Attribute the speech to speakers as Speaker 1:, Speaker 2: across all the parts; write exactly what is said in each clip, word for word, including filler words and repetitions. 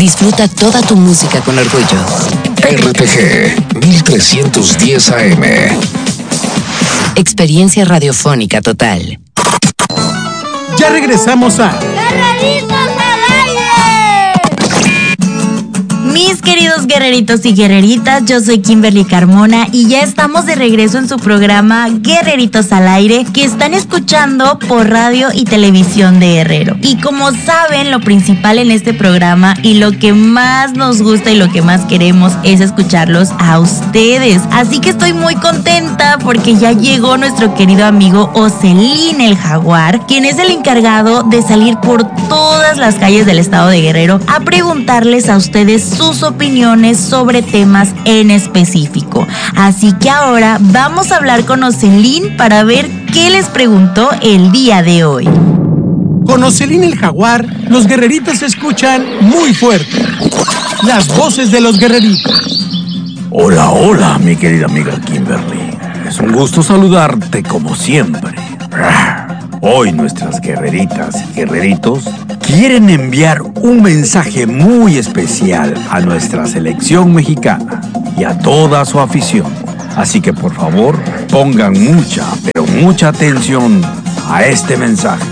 Speaker 1: Disfruta toda tu música con orgullo.
Speaker 2: R T G mil trescientos diez A M.
Speaker 1: Experiencia radiofónica total.
Speaker 3: Ya regresamos a
Speaker 4: ¡Guerreritos al aire!
Speaker 5: Mis queridos guerreritos y guerreritas, yo soy Kimberly Carmona y ya estamos de regreso en su programa Guerreritos al Aire, que están escuchando por radio y televisión de Guerrero. Y como saben, lo principal en este programa y lo que más nos gusta y lo que más queremos es escucharlos a ustedes. Así que estoy muy contenta porque ya llegó nuestro querido amigo Ocelín el Jaguar, quien es el encargado de salir por todas las calles del estado de Guerrero a preguntarles a ustedes sus opiniones sobre temas en específico. Así que ahora vamos a hablar con Ocelín para ver qué les preguntó el día de hoy.
Speaker 3: Con Ocelín el Jaguar, los guerreritos se escuchan muy fuerte. Las voces de los guerreritos.
Speaker 6: Hola, hola, mi querida amiga Kimberly. Es un gusto saludarte como siempre. Hoy nuestras guerreritas y guerreritos quieren enviar un mensaje muy especial a nuestra selección mexicana y a toda su afición. Así que por favor, pongan mucha, pero mucha atención a este mensaje.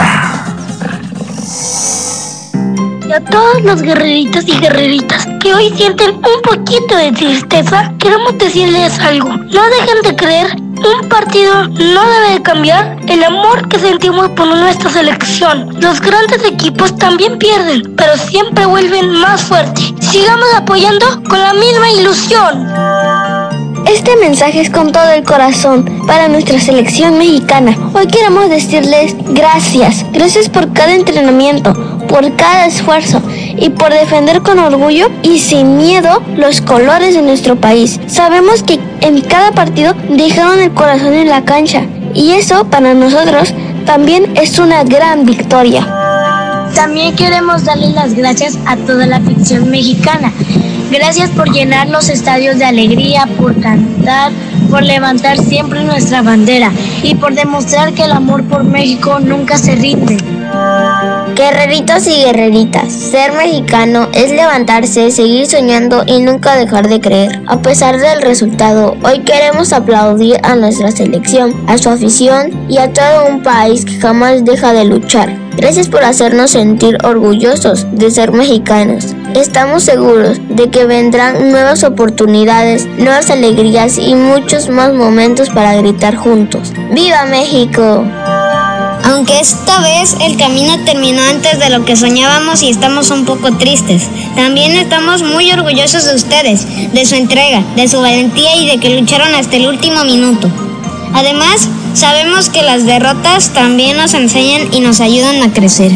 Speaker 4: Y a todos los guerreritos y guerreritas que hoy sienten un poquito de tristeza, queremos decirles algo. No dejen de creer. Un partido no debe de cambiar el amor que sentimos por nuestra selección. Los grandes equipos también pierden, pero siempre vuelven más fuertes. Sigamos apoyando con la misma ilusión.
Speaker 7: Este mensaje es con todo el corazón para nuestra selección mexicana. Hoy queremos decirles gracias. Gracias por cada entrenamiento, por cada esfuerzo y por defender con orgullo y sin miedo los colores de nuestro país. Sabemos que en cada partido dejaron el corazón en la cancha y eso para nosotros también es una gran victoria.
Speaker 4: También queremos darles las gracias a toda la afición mexicana. Gracias por llenar los estadios de alegría, por cantar, por levantar siempre nuestra bandera y por demostrar que el amor por México nunca se rinde.
Speaker 7: Guerreritos y guerreritas, ser mexicano es levantarse, seguir soñando y nunca dejar de creer. A pesar del resultado, hoy queremos aplaudir a nuestra selección, a su afición y a todo un país que jamás deja de luchar. Gracias por hacernos sentir orgullosos de ser mexicanos. Estamos seguros de que vendrán nuevas oportunidades, nuevas alegrías y muchos más momentos para gritar juntos. ¡Viva México!
Speaker 8: Aunque esta vez el camino terminó antes de lo que soñábamos y estamos un poco tristes, también estamos muy orgullosos de ustedes, de su entrega, de su valentía y de que lucharon hasta el último minuto. Además, sabemos que las derrotas también nos enseñan y nos ayudan a crecer.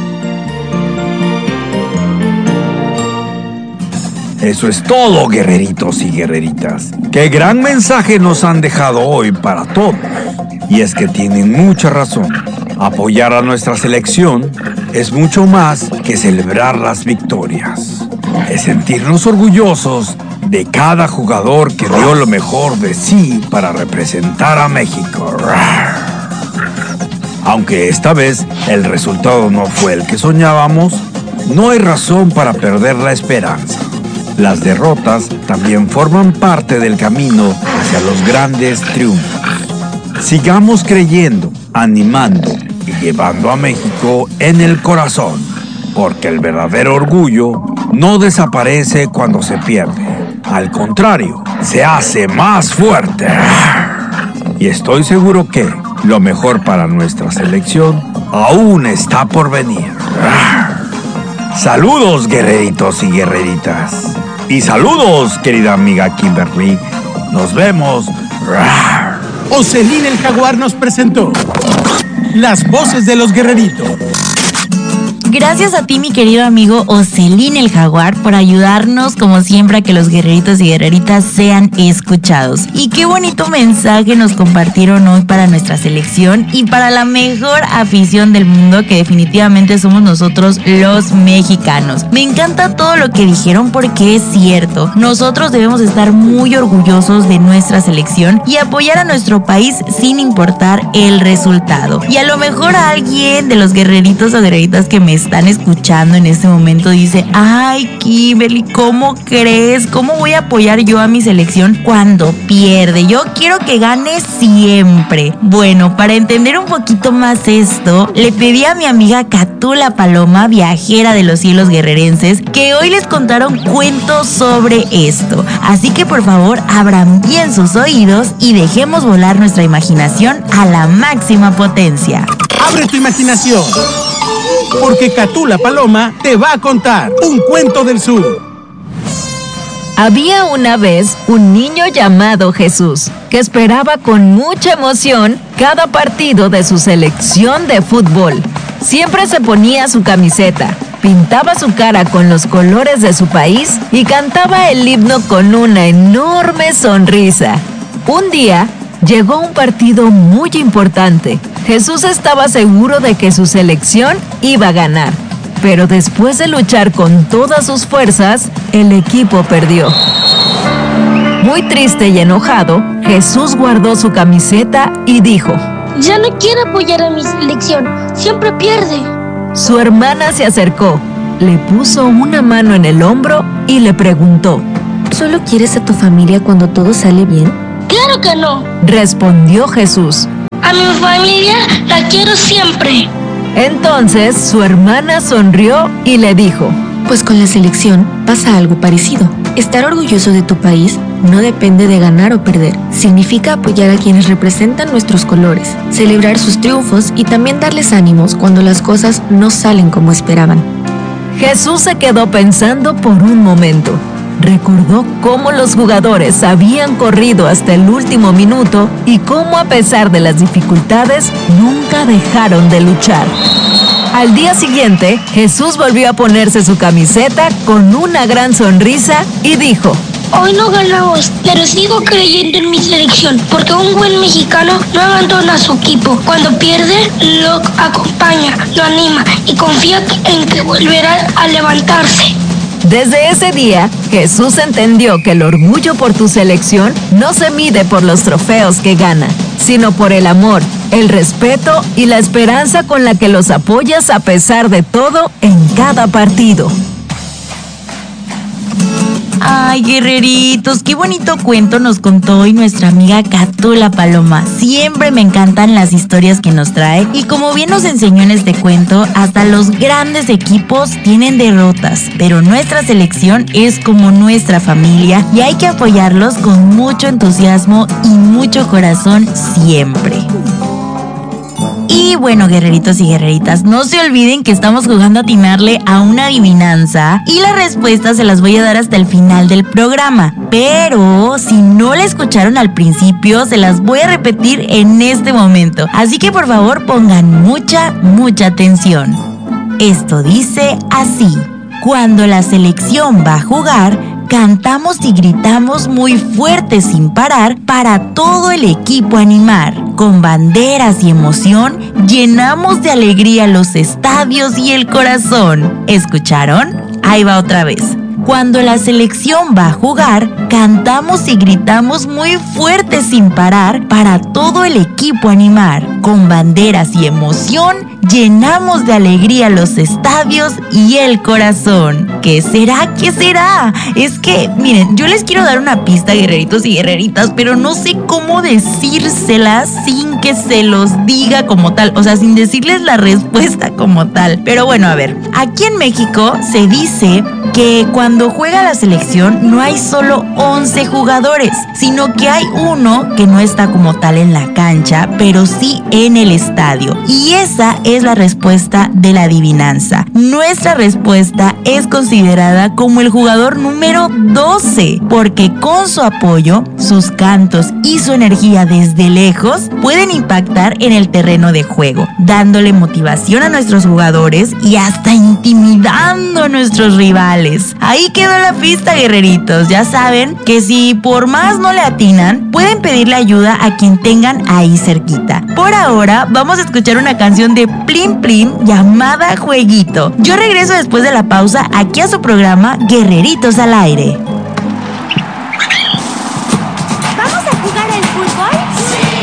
Speaker 6: Eso es todo, guerreritos y guerreritas. Qué gran mensaje nos han dejado hoy para todos. Y es que tienen mucha razón. Apoyar a nuestra selección es mucho más que celebrar las victorias. Es sentirnos orgullosos de cada jugador que dio lo mejor de sí para representar a México. Aunque esta vez el resultado no fue el que soñábamos, no hay razón para perder la esperanza. Las derrotas también forman parte del camino hacia los grandes triunfos. Sigamos creyendo, animando y llevando a México en el corazón, porque el verdadero orgullo no desaparece cuando se pierde. Al contrario, se hace más fuerte. Y estoy seguro que lo mejor para nuestra selección aún está por venir. Saludos, guerreritos y guerreritas. Y saludos, querida amiga Kimberly. Nos vemos.
Speaker 3: Ocelín el Jaguar nos presentó las voces de los guerreritos.
Speaker 5: Gracias a ti, mi querido amigo Ocelín el Jaguar, por ayudarnos, como siempre, a que los guerreritos y guerreritas sean escuchados. Y qué bonito mensaje nos compartieron hoy para nuestra selección y para la mejor afición del mundo, que definitivamente somos nosotros, los mexicanos. Me encanta todo lo que dijeron porque es cierto. Nosotros debemos estar muy orgullosos de nuestra selección y apoyar a nuestro país sin importar el resultado. Y a lo mejor a alguien de los guerreritos o guerreritas que me están escuchando en este momento dice, ay, Kimberly, ¿cómo crees? ¿Cómo voy a apoyar yo a mi selección cuando pierde? Yo quiero que gane siempre. Bueno, para entender un poquito más esto, le pedí a mi amiga Catula Paloma, viajera de los cielos guerrerenses, que hoy les contaron cuentos sobre esto. Así que por favor, abran bien sus oídos y dejemos volar nuestra imaginación a la máxima potencia.
Speaker 3: Abre tu imaginación, porque Catula Paloma te va a contar un cuento del sur.
Speaker 9: Había una vez un niño llamado Jesús, que esperaba con mucha emoción cada partido de su selección de fútbol. Siempre se ponía su camiseta, pintaba su cara con los colores de su país y cantaba el himno con una enorme sonrisa. Un día, llegó un partido muy importante. Jesús estaba seguro de que su selección iba a ganar, pero después de luchar con todas sus fuerzas, el equipo perdió. Muy triste y enojado, Jesús guardó su camiseta y dijo:
Speaker 4: Ya no quiero apoyar a mi selección, siempre pierde.
Speaker 9: Su hermana se acercó, le puso una mano en el hombro y le preguntó:
Speaker 10: ¿Solo quieres a tu familia cuando todo sale bien?
Speaker 4: ¡Claro que no!
Speaker 9: Respondió Jesús.
Speaker 4: A mi familia la quiero siempre.
Speaker 9: Entonces su hermana sonrió y le dijo:
Speaker 10: Pues con la selección pasa algo parecido. Estar orgulloso de tu país no depende de ganar o perder. Significa apoyar a quienes representan nuestros colores, celebrar sus triunfos y también darles ánimos cuando las cosas no salen como esperaban.
Speaker 9: Jesús se quedó pensando por un momento. Recordó cómo los jugadores habían corrido hasta el último minuto y cómo a pesar de las dificultades nunca dejaron de luchar. Al día siguiente, Jesús volvió a ponerse su camiseta con una gran sonrisa y dijo:
Speaker 4: Hoy no ganamos, pero sigo creyendo en mi selección, porque un buen mexicano no abandona a su equipo. Cuando pierde, lo acompaña, lo anima y confía en que volverá a levantarse.
Speaker 9: Desde ese día, Jesús entendió que el orgullo por tu selección no se mide por los trofeos que gana, sino por el amor, el respeto y la esperanza con la que los apoyas a pesar de todo en cada partido.
Speaker 5: Ay, guerreritos, qué bonito cuento nos contó hoy nuestra amiga Catula Paloma. Siempre me encantan las historias que nos trae y como bien nos enseñó en este cuento, hasta los grandes equipos tienen derrotas, pero nuestra selección es como nuestra familia y hay que apoyarlos con mucho entusiasmo y mucho corazón siempre. Y bueno, guerreritos y guerreritas, no se olviden que estamos jugando a atinarle a una adivinanza y las respuestas se las voy a dar hasta el final del programa. Pero si no la escucharon al principio, se las voy a repetir en este momento. Así que por favor pongan mucha, mucha atención. Esto dice así: cuando la selección va a jugar, cantamos y gritamos muy fuerte sin parar para todo el equipo animar. Con banderas y emoción, llenamos de alegría los estadios y el corazón. ¿Escucharon? Ahí va otra vez. Cuando la selección va a jugar, cantamos y gritamos muy fuerte sin parar para todo el equipo animar. Con banderas y emoción, llenamos de alegría los estadios y el corazón. ¿Qué será? ¿Qué será? Es que, miren, yo les quiero dar una pista, guerreritos y guerreritas, pero no sé cómo decírselas sin que se los diga como tal, o sea, sin decirles la respuesta como tal. Pero bueno, a ver, aquí en México se dice que cuando juega la selección no hay solo once jugadores, sino que hay uno que no está como tal en la cancha, pero sí en el estadio. Y esa es la respuesta de la adivinanza. Nuestra respuesta es considerada como el jugador número doce, porque con su apoyo, sus cantos y su energía desde lejos pueden impactar en el terreno de juego, dándole motivación a nuestros jugadores y hasta intimidando a nuestros rivales. Ahí quedó la pista, guerreritos. Ya saben que si por más no le atinan, pueden pedirle ayuda a quien tengan ahí cerquita. Por ahora, vamos a escuchar una canción de Plin Plin llamada Jueguito. Yo regreso después de la pausa aquí a su programa Guerreritos al Aire.